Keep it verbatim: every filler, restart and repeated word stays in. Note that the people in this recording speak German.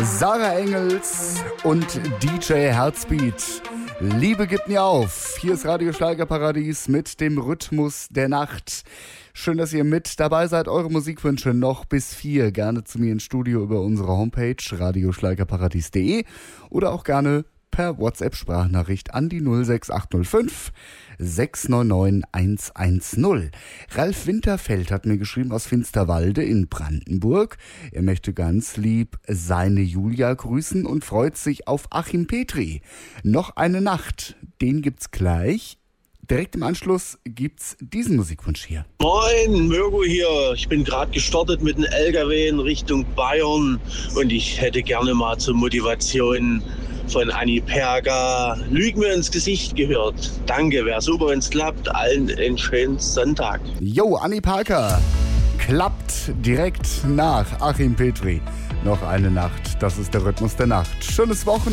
Sarah Engels und D J Herzbeat. Liebe gibt mir auf. Hier ist Radio Schlagerparadies mit dem Rhythmus der Nacht. Schön, dass ihr mit dabei seid. Eure Musikwünsche noch bis vier. Gerne zu mir ins Studio über unsere Homepage radioschlagerparadies punkt de oder auch gerne per WhatsApp-Sprachnachricht an die null sechs acht null fünf sechs neun neun eins eins null. Ralf Winterfeld hat mir geschrieben aus Finsterwalde in Brandenburg. Er möchte ganz lieb seine Julia grüßen und freut sich auf Achim Petri. Noch eine Nacht, den gibt's gleich. Direkt im Anschluss gibt's diesen Musikwunsch hier. Moin, Mirko hier. Ich bin gerade gestartet mit dem L K W in Richtung Bayern und ich hätte gerne mal zur Motivation von Anni Perga Lüg mir ins Gesicht gehört. Danke, wäre super, wenn es klappt. Allen einen schönen Sonntag. Jo, Anni Perga klappt direkt nach Achim Petri. Noch eine Nacht, das ist der Rhythmus der Nacht. Schönes Wochenende.